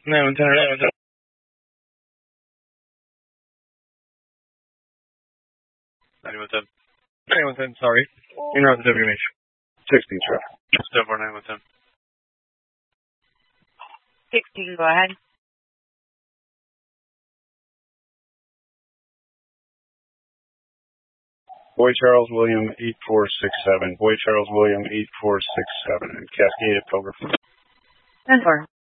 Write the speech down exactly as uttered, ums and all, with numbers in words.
nine one ten, nine one ten. nine one ten. nine one ten, sorry. In route to W M H. sixteen, sir. Step for nine one ten. sixteen, go ahead. Boy Charles William eight four six seven. Boy Charles William eight four six seven. Cascade over. ten four.